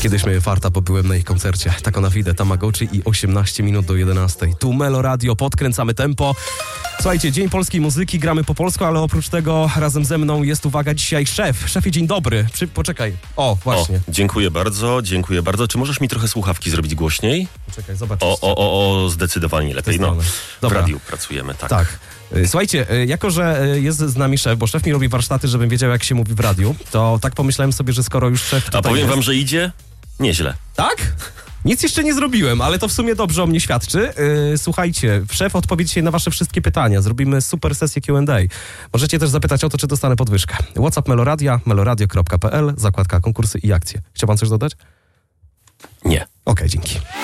Kiedyś miałem farta, bo byłem na ich koncercie. Tako na fide, Tamagotchi i 18 minut do 11. Tu Melo Radio, podkręcamy tempo. Słuchajcie, Dzień Polskiej Muzyki, gramy po polsku, ale oprócz tego razem ze mną jest, uwaga, dzisiaj szef. Szefie, dzień dobry. Poczekaj. O, właśnie. Dziękuję bardzo. Czy możesz mi trochę słuchawki zrobić głośniej? Poczekaj, zobacz. Zdecydowanie lepiej. No, w radiu pracujemy, tak. Tak. Słuchajcie, jako że jest z nami szef, bo szef mi robi warsztaty, żebym wiedział, jak się mówi w radiu, to tak pomyślałem sobie, że skoro już szef tutaj A powiem jest... wam, że idzie nieźle. Tak? Nic jeszcze nie zrobiłem, ale to w sumie dobrze o mnie świadczy. Słuchajcie, szef odpowie dzisiaj na wasze wszystkie pytania. Zrobimy super sesję Q&A. Możecie też zapytać o to, czy dostanę podwyżkę. WhatsApp Meloradia, meloradio.pl, zakładka konkursy i akcje. Chciał pan coś dodać? Nie. Okej, dzięki.